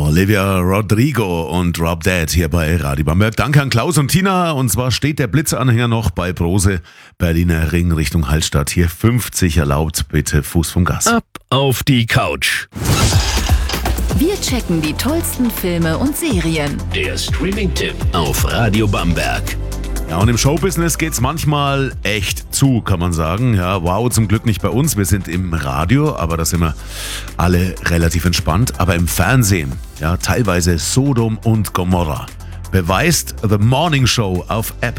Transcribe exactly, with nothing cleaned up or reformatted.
Olivia Rodrigo und Drop Dead hier bei Radio Bamberg. Danke an Klaus und Tina. Und zwar steht der Blitzanhänger noch bei Brose, Berliner Ring Richtung Hallstatt. Hier fünfzig erlaubt, bitte Fuß vom Gas. Ab auf die Couch. Wir checken die tollsten Filme und Serien. Der Streaming-Tipp auf Radio Bamberg. Ja, und im Showbusiness geht's manchmal echt zu, kann man sagen. Ja, wow, zum Glück nicht bei uns. Wir sind im Radio, aber da sind wir alle relativ entspannt. Aber im Fernsehen, ja, teilweise Sodom und Gomorra. Beweist The Morning Show auf Apple.